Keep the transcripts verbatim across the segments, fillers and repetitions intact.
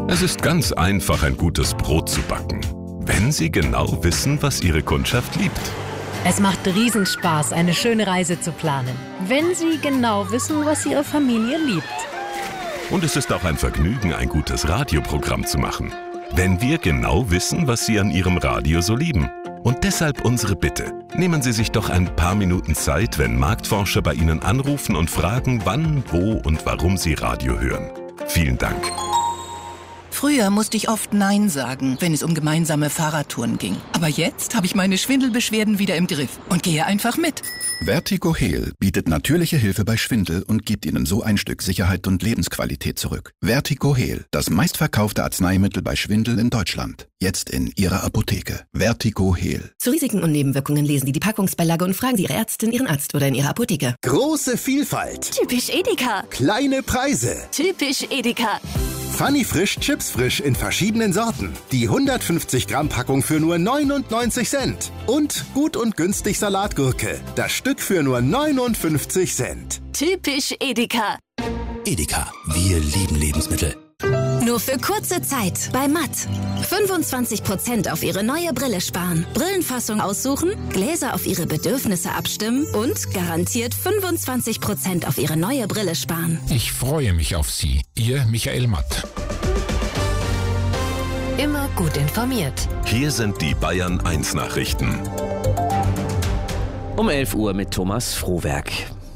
Es ist ganz einfach, ein gutes Brot zu backen, wenn Sie genau wissen, was Ihre Kundschaft liebt. Es macht Riesenspaß, eine schöne Reise zu planen, wenn Sie genau wissen, was Ihre Familie liebt. Und es ist auch ein Vergnügen, ein gutes Radioprogramm zu machen, wenn wir genau wissen, was Sie an Ihrem Radio so lieben. Und deshalb unsere Bitte. Nehmen Sie sich doch ein paar Minuten Zeit, wenn Marktforscher bei Ihnen anrufen und fragen, wann, wo und warum Sie Radio hören. Vielen Dank. Früher musste ich oft Nein sagen, wenn es um gemeinsame Fahrradtouren ging. Aber jetzt habe ich meine Schwindelbeschwerden wieder im Griff und gehe einfach mit. Vertigo Heal bietet natürliche Hilfe bei Schwindel und gibt Ihnen so ein Stück Sicherheit und Lebensqualität zurück. Vertigo Heal, das meistverkaufte Arzneimittel bei Schwindel in Deutschland. Jetzt in Ihrer Apotheke. Vertigo Heal. Zu Risiken und Nebenwirkungen lesen Sie die Packungsbeilage und fragen Sie Ihre Ärztin, Ihren Arzt oder in Ihrer Apotheke. Große Vielfalt. Typisch Edeka. Kleine Preise. Typisch Edeka. Funny Frisch, Chips Frisch in verschiedenen Sorten. Die hundertfünfzig Gramm Packung für nur neunundneunzig Cent. Und gut und günstig Salatgurke. Das Stück für nur neunundfünfzig Cent. Typisch Edeka. Edeka, wir lieben Lebensmittel. Nur für kurze Zeit bei Matt. fünfundzwanzig Prozent auf Ihre neue Brille sparen. Brillenfassung aussuchen, Gläser auf Ihre Bedürfnisse abstimmen und garantiert fünfundzwanzig Prozent auf Ihre neue Brille sparen. Ich freue mich auf Sie. Ihr Michael Matt. Immer gut informiert. Hier sind die Bayern eins Nachrichten. Um elf Uhr mit Thomas Frohwerk.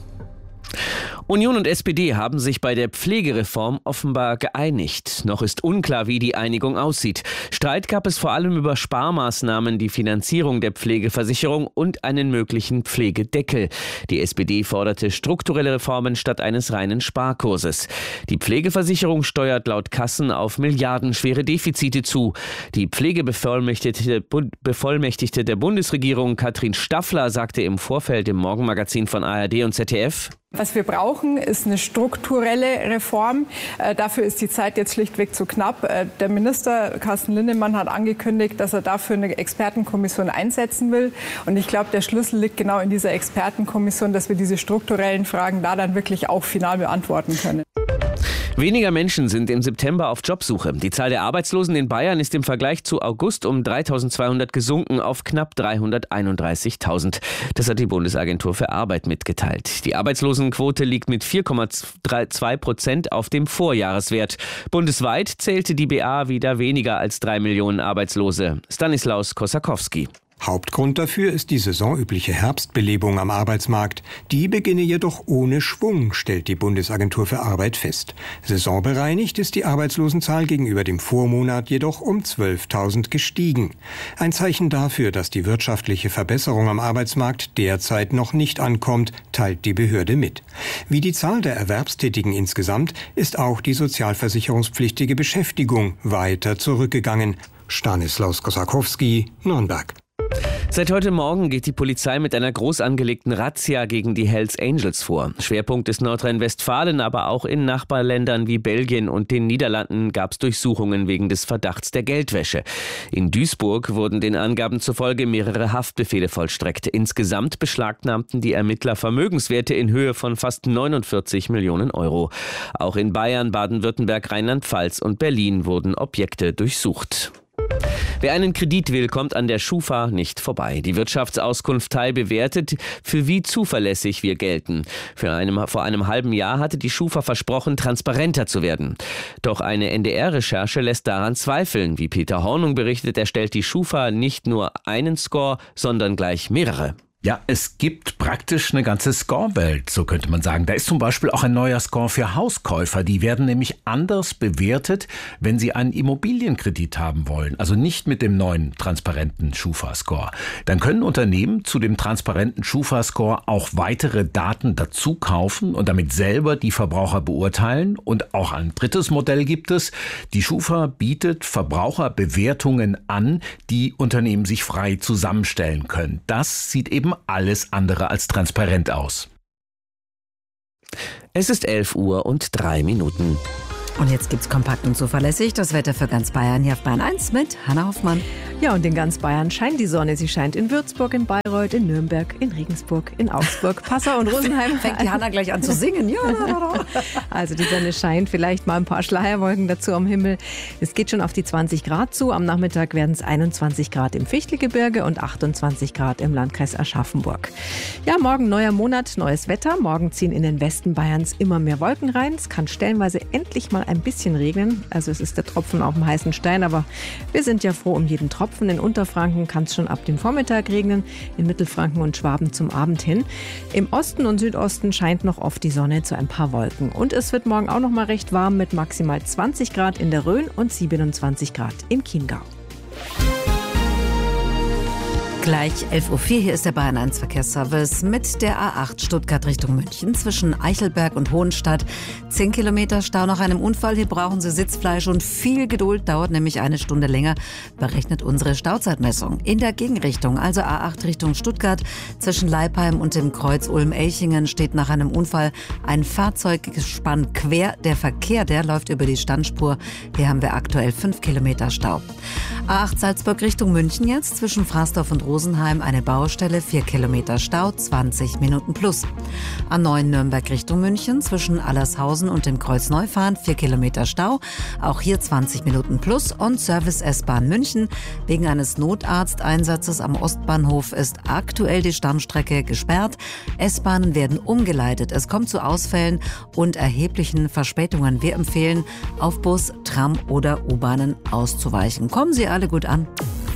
Union und S P D haben sich bei der Pflegereform offenbar geeinigt. Noch ist unklar, wie die Einigung aussieht. Streit gab es vor allem über Sparmaßnahmen, die Finanzierung der Pflegeversicherung und einen möglichen Pflegedeckel. Die S P D forderte strukturelle Reformen statt eines reinen Sparkurses. Die Pflegeversicherung steuert laut Kassen auf milliardenschwere Defizite zu. Die Pflegebevollmächtigte Bevollmächtigte der Bundesregierung Katrin Staffler sagte im Vorfeld im Morgenmagazin von A R D und Z D F: Was wir brauchen, ist eine strukturelle Reform. Äh, dafür ist die Zeit jetzt schlichtweg zu knapp. Äh, der Minister Carsten Linnemann hat angekündigt, dass er dafür eine Expertenkommission einsetzen will. Und ich glaube, der Schlüssel liegt genau in dieser Expertenkommission, dass wir diese strukturellen Fragen da dann wirklich auch final beantworten können. Weniger Menschen sind im September auf Jobsuche. Die Zahl der Arbeitslosen in Bayern ist im Vergleich zu August um dreitausendzweihundert gesunken auf knapp dreihunderteinunddreißigtausend. Das hat die Bundesagentur für Arbeit mitgeteilt. Die Arbeitslosenquote liegt mit vier Komma zwei Prozent auf dem Vorjahreswert. Bundesweit zählte die B A wieder weniger als drei Millionen Arbeitslose. Stanislaus Kosakowski. Hauptgrund dafür ist die saisonübliche Herbstbelebung am Arbeitsmarkt. Die beginne jedoch ohne Schwung, stellt die Bundesagentur für Arbeit fest. Saisonbereinigt ist die Arbeitslosenzahl gegenüber dem Vormonat jedoch um zwölftausend gestiegen. Ein Zeichen dafür, dass die wirtschaftliche Verbesserung am Arbeitsmarkt derzeit noch nicht ankommt, teilt die Behörde mit. Wie die Zahl der Erwerbstätigen insgesamt ist auch die sozialversicherungspflichtige Beschäftigung weiter zurückgegangen. Stanislaus Kosakowski, Nürnberg. Seit heute Morgen geht die Polizei mit einer groß angelegten Razzia gegen die Hells Angels vor. Schwerpunkt ist Nordrhein-Westfalen, aber auch in Nachbarländern wie Belgien und den Niederlanden gab es Durchsuchungen wegen des Verdachts der Geldwäsche. In Duisburg wurden den Angaben zufolge mehrere Haftbefehle vollstreckt. Insgesamt beschlagnahmten die Ermittler Vermögenswerte in Höhe von fast neunundvierzig Millionen Euro. Auch in Bayern, Baden-Württemberg, Rheinland-Pfalz und Berlin wurden Objekte durchsucht. Wer einen Kredit will, kommt an der Schufa nicht vorbei. Die Wirtschaftsauskunft Teil bewertet, für wie zuverlässig wir gelten. Für einem, vor einem halben Jahr hatte die Schufa versprochen, transparenter zu werden. Doch eine N D R-Recherche lässt daran zweifeln. Wie Peter Hornung berichtet, erstellt die Schufa nicht nur einen Score, sondern gleich mehrere. Ja, es gibt praktisch eine ganze Score-Welt, so könnte man sagen. Da ist zum Beispiel auch ein neuer Score für Hauskäufer. Die werden nämlich anders bewertet, wenn sie einen Immobilienkredit haben wollen. Also nicht mit dem neuen transparenten Schufa-Score. Dann können Unternehmen zu dem transparenten Schufa-Score auch weitere Daten dazu kaufen und damit selber die Verbraucher beurteilen. Und auch ein drittes Modell gibt es. Die Schufa bietet Verbraucherbewertungen an, die Unternehmen sich frei zusammenstellen können. Das sieht eben alles andere als transparent aus. Es ist elf Uhr und drei Minuten. Und jetzt gibt's kompakt und zuverlässig das Wetter für ganz Bayern hier auf Bayern eins mit Hanna Hoffmann. Ja, und in ganz Bayern scheint die Sonne. Sie scheint in Würzburg, in Bayreuth, in Nürnberg, in Regensburg, in Augsburg, Passau und Rosenheim. Fängt die Hanna gleich an zu singen. Ja. Also die Sonne scheint, vielleicht mal ein paar Schleierwolken dazu am Himmel. Es geht schon auf die zwanzig Grad zu. Am Nachmittag werden es einundzwanzig Grad im Fichtelgebirge und achtundzwanzig Grad im Landkreis Aschaffenburg. Ja, morgen neuer Monat, neues Wetter. Morgen ziehen in den Westen Bayerns immer mehr Wolken rein. Es kann stellenweise endlich mal ein bisschen regnen. Also es ist der Tropfen auf dem heißen Stein, aber wir sind ja froh um jeden Tropfen. In Unterfranken kann es schon ab dem Vormittag regnen, in Mittelfranken und Schwaben zum Abend hin. Im Osten und Südosten scheint noch oft die Sonne zu ein paar Wolken. Und es wird morgen auch noch mal recht warm mit maximal zwanzig Grad in der Rhön und siebenundzwanzig Grad im Chiemgau. Gleich elf Uhr vier, hier ist der Bayern eins Verkehrsservice mit der A acht Stuttgart Richtung München zwischen Eichelberg und Hohenstadt. Zehn Kilometer Stau nach einem Unfall. Hier brauchen Sie Sitzfleisch und viel Geduld, dauert nämlich eine Stunde länger, berechnet unsere Stauzeitmessung. In der Gegenrichtung, also A acht Richtung Stuttgart, zwischen Leipheim und dem Kreuz Ulm-Elchingen steht nach einem Unfall ein Fahrzeuggespann quer. Der Verkehr, der läuft über die Standspur. Hier haben wir aktuell fünf Kilometer Stau. A acht Salzburg Richtung München jetzt zwischen Fraßdorf und Rosenheim eine Baustelle, vier Kilometer Stau, zwanzig Minuten plus. A neun Nürnberg Richtung München zwischen Allershausen und dem Kreuz Neufahren, vier Kilometer Stau, auch hier zwanzig Minuten plus. Und Service S-Bahn München. Wegen eines Notarzteinsatzes am Ostbahnhof ist aktuell die Stammstrecke gesperrt. S-Bahnen werden umgeleitet. Es kommt zu Ausfällen und erheblichen Verspätungen. Wir empfehlen, auf Bus, Tram oder U-Bahnen auszuweichen. Kommen Sie alle gut an.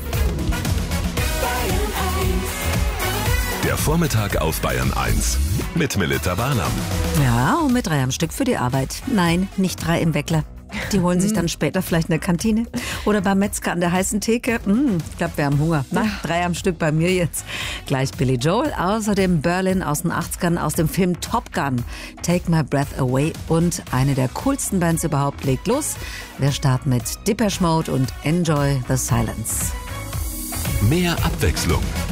Der Vormittag auf Bayern eins mit Melitta Barnam. Ja, und mit drei am Stück für die Arbeit. Nein, nicht drei im Weckler. Die holen sich dann später vielleicht in der Kantine oder beim Metzger an der heißen Theke. Mm, ich glaube, wir haben Hunger. Na, drei am Stück bei mir jetzt. Gleich Billy Joel, außerdem Berlin aus den achtzigern aus dem Film Top Gun. Take My Breath Away und eine der coolsten Bands überhaupt legt los. Wir starten mit Depeche Mode und Enjoy the Silence. Mehr Abwechslung